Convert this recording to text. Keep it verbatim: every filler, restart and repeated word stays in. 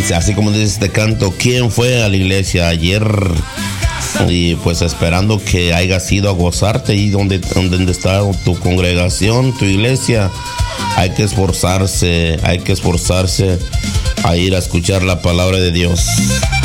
así como dice este canto, ¿quién fue a la iglesia ayer? Y pues esperando que hayas ido a gozarte y donde, donde está tu congregación, tu iglesia, hay que esforzarse, hay que esforzarse a ir a escuchar la palabra de Dios.